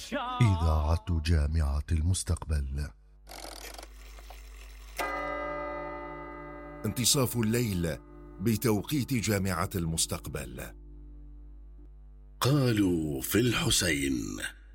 إذاعة جامعة المستقبل. انتصاف الليل بتوقيت جامعة المستقبل. قالوا في الحسين